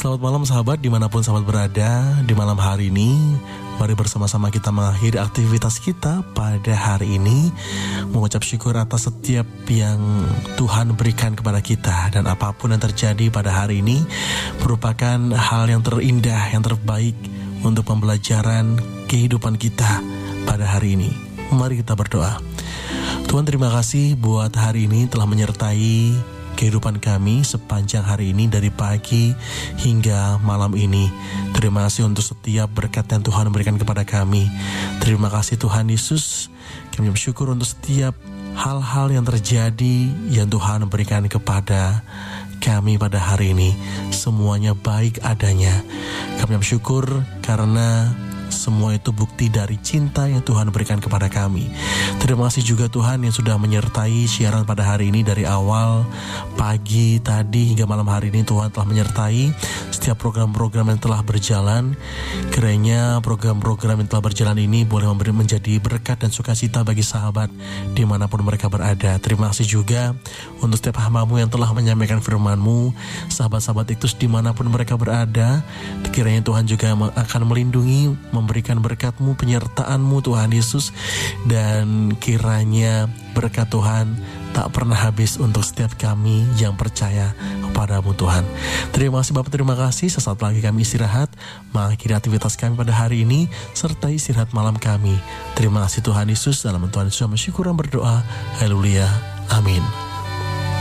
Selamat malam sahabat, dimanapun sahabat berada. Di malam hari ini, mari bersama-sama kita mengakhiri aktivitas kita pada hari ini, mengucap syukur atas setiap yang Tuhan berikan kepada kita. Dan apapun yang terjadi pada hari ini merupakan hal yang terindah, yang terbaik untuk pembelajaran kehidupan kita pada hari ini. Mari kita berdoa. Tuhan, terima kasih buat hari ini telah menyertai kehidupan kami sepanjang hari ini, dari pagi hingga malam ini. Terima kasih untuk setiap berkat yang Tuhan berikan kepada kami. Terima kasih Tuhan Yesus. Kami bersyukur untuk setiap hal-hal yang terjadi yang Tuhan berikan kepada kami pada hari ini. Semuanya baik adanya. Kami bersyukur karena semua itu bukti dari cinta yang Tuhan berikan kepada kami. Terima kasih juga Tuhan yang sudah menyertai siaran pada hari ini dari awal pagi tadi hingga malam hari ini. Tuhan telah menyertai setiap program-program yang telah berjalan. Kiranya program-program yang telah berjalan ini boleh menjadi berkat dan sukacita bagi sahabat dimanapun mereka berada. Terima kasih juga untuk setiap hamba-Mu yang telah menyampaikan firman-Mu. Sahabat-sahabat itu dimanapun mereka berada, kiranya Tuhan juga akan melindungi, memberikan berkat-Mu, penyertaan-Mu Tuhan Yesus. Dan kiranya berkat Tuhan tak pernah habis untuk setiap kami yang percaya kepada-Mu Tuhan. Terima kasih Bapak, terima kasih. Sesaat lagi kami istirahat, mengakhiri aktivitas kami pada hari ini, serta istirahat malam kami. Terima kasih Tuhan Yesus. Dalam Tuhan Yesus kami syukur dan berdoa. Haleluya. Amin.